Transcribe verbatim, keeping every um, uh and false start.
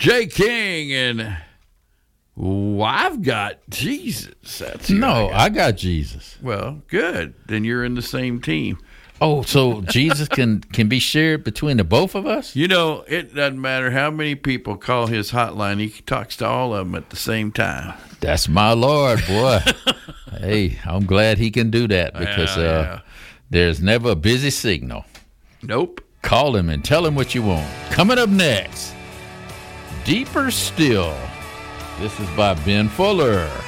Jay King, and well, I've got Jesus. That's who No, I got. I got Jesus. Well, good. Then you're in the same team. Oh, so Jesus can, can be shared between the both of us? You know, it doesn't matter how many people call his hotline. He talks to all of them at the same time. That's my Lord, boy. Hey, I'm glad he can do that because Yeah, uh, yeah. there's never a busy signal. Nope. Call him and tell him what you want. Coming up next, Deeper Still. This is by Ben Fuller.